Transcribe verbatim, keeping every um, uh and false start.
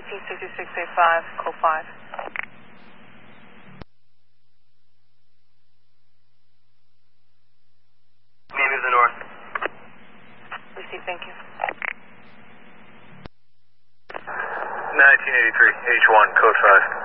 T six six eight five, code five. Miami to the north. Receive, thank you. nineteen eighty-three, H one, code five.